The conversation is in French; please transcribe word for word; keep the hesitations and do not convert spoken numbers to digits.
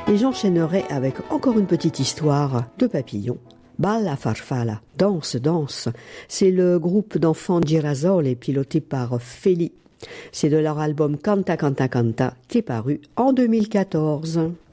Et j'enchaînerai avec encore une petite histoire de papillons. Balla Farfalla, danse, danse. C'est le groupe d'enfants Girasole piloté par Feli. C'est de leur album Canta Canta Canta qui est paru en deux mille quatorze.